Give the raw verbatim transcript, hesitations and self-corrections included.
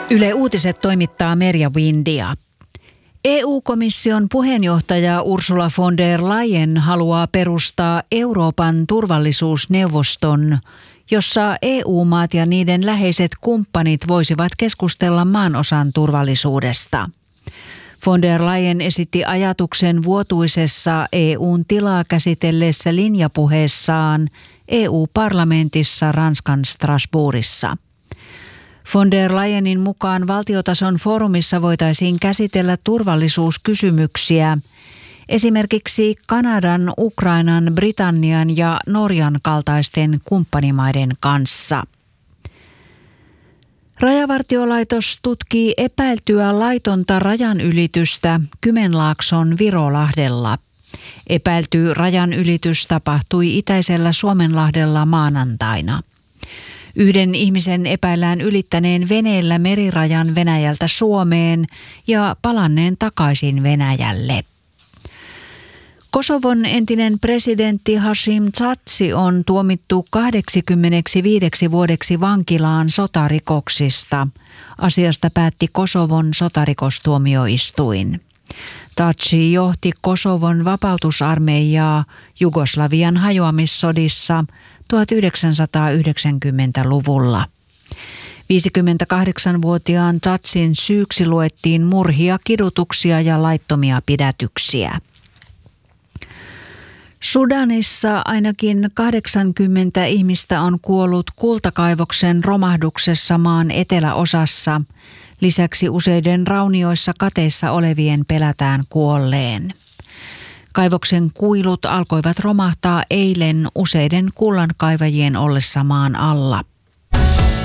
Yle Uutiset toimittaa Merja Windia. E U-komission puheenjohtaja Ursula von der Leyen haluaa perustaa Euroopan turvallisuusneuvoston, jossa E U-maat ja niiden läheiset kumppanit voisivat keskustella maanosan turvallisuudesta. Von der Leyen esitti ajatuksen vuotuisessa E U:n tilaa käsitelleessä linjapuheessaan E U-parlamentissa Ranskan Strasbourgissa. Von der Leyenin mukaan valtiotason foorumissa voitaisiin käsitellä turvallisuuskysymyksiä, esimerkiksi Kanadan, Ukrainan, Britannian ja Norjan kaltaisten kumppanimaiden kanssa. Rajavartiolaitos tutkii epäiltyä laitonta rajanylitystä Kymenlaakson Virolahdella. Epäilty rajanylitys tapahtui itäisellä Suomenlahdella maanantaina. Yhden ihmisen epäillään ylittäneen veneellä merirajan Venäjältä Suomeen ja palanneen takaisin Venäjälle. Kosovon entinen presidentti Hashim Thaçi on tuomittu kahdeksankymmentäviisi vuodeksi vankilaan sotarikoksista. Asiasta päätti Kosovon sotarikostuomioistuin. Thaçi johti Kosovon vapautusarmeijaa Jugoslavian hajoamissodissa tuhatyhdeksänsataayhdeksänkymmentäluvulla. viisikymmentäkahdeksanvuotiaan Thaçin syyksi luettiin murhia, kidutuksia ja laittomia pidätyksiä. Sudanissa ainakin kahdeksankymmentä ihmistä on kuollut kultakaivoksen romahduksessa maan eteläosassa. Lisäksi useiden raunioissa kateissa olevien pelätään kuolleen. Kaivoksen kuilut alkoivat romahtaa eilen useiden kullankaivajien ollessa maan alla.